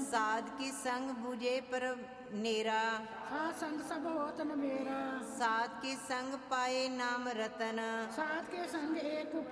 साध की संग बुझे पर नेरा, साध संग सब होत न मेरा। साध के संग पाए नाम रतन, साध के संग एक